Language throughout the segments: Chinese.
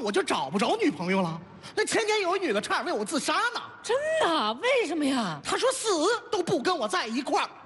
我就找不着女朋友了。那前年有一女的差点为我自杀呢。 真的？为什么呀？ 她说死都不跟我在一块儿。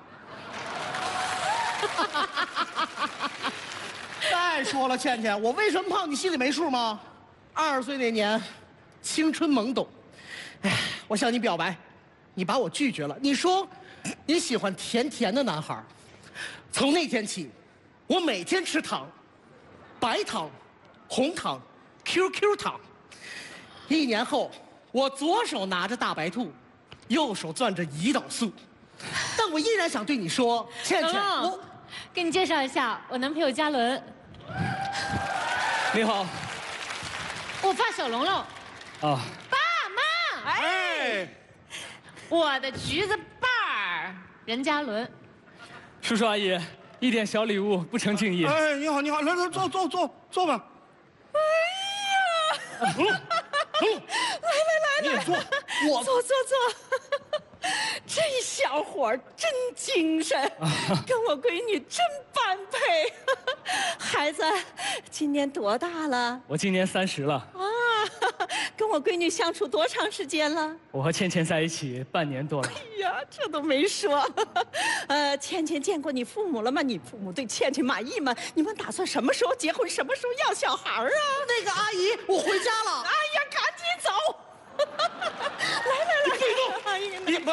再说了，倩倩，我为什么胖，你心里没数吗？20岁那年，青春懵懂，哎，我向你表白，你把我拒绝了。你说你喜欢甜甜的男孩，从那天起，我每天吃糖，白糖、红糖、QQ 糖。1年后，我左手拿着大白兔，右手攥着胰岛素，但我依然想对你说，倩倩，我给你介绍一下，我男朋友嘉伦。 你好。 我发小龙龙。 啊。 爸妈，哎，我的橘子瓣儿，任嘉伦。 叔叔阿姨，一点小礼物不成敬意。 哎，你好，你好，来来，坐吧。 龙龙，龙龙， 来， 你也坐。 我坐。这小伙真精神，跟我闺女真般配。孩子，今年多大了？ 我今年30了。 啊，跟我闺女相处多长时间了？ 我和倩倩在一起半年多了。 哎呀，这都没说。倩倩见过你父母了吗？你父母对倩倩满意吗？你们打算什么时候结婚？什么时候要小孩啊？ 那个阿姨，我回家了。 哎呀，赶紧走！来，阿姨， 你不，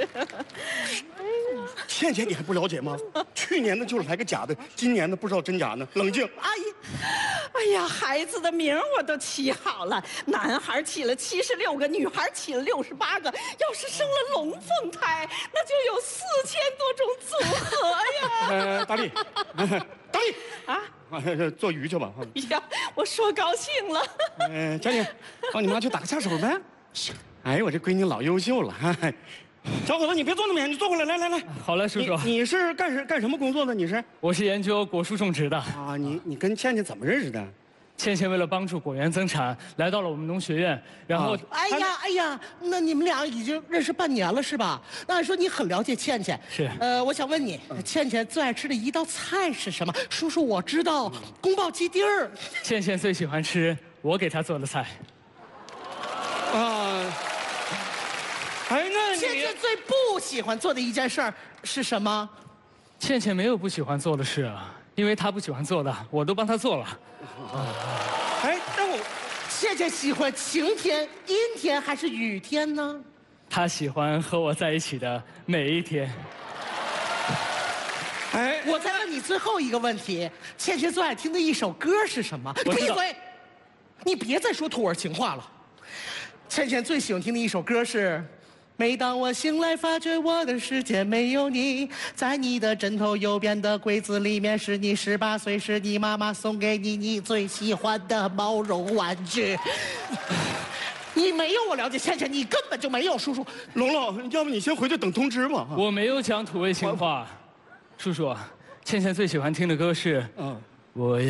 倩倩你还不了解吗？去年的就是来个假的，今年的不知道真假呢。冷静， 阿姨， 哎呀，孩子的名我都起好了，男孩起了76个，女孩起了68个。要是生了龙凤胎，那就有4000多种组合呀！ 大力，大力啊， 做鱼去吧。 哎呀，我说高兴了。 佳妮，帮你妈去打个下手呗。哎呦，我这闺女老优秀了。小伙子，你别坐那么远，你坐过来，来。 好嘞，叔叔。 你是干什么工作的？你是？ 我是研究果树种植的。 啊，你跟倩倩怎么认识的？ 倩倩为了帮助果园增产，来到了我们农学院，然后…… 哎呀，那你们俩已经认识半年了是吧？那按说你很了解倩倩。 是。 我想问你，倩倩最爱吃的一道菜是什么？叔叔我知道，宫保鸡丁儿。 倩倩最喜欢吃我给她做的菜。 啊。哎，那倩倩最不喜欢做的一件事儿是什么？ 倩倩没有不喜欢做的事啊，因为她不喜欢做的，我都帮她做了。 哎，那我倩倩喜欢晴天、阴天还是雨天呢？ 她喜欢和我在一起的每一天。 哎， 我再问你最后一个问题：倩倩最爱听的一首歌是什么？闭嘴！你别再说土味情话了。倩倩最喜欢听的一首歌是。每当我醒来，发觉我的世界没有你，在你的枕头右边的柜子里面是你18岁时你妈妈送给你最喜欢的毛绒玩具。你没有我了解倩倩，你根本就没有叔叔。 龙龙，要不你先回去等通知吧。 我没有讲土味情话，叔叔，倩倩最喜欢听的歌是我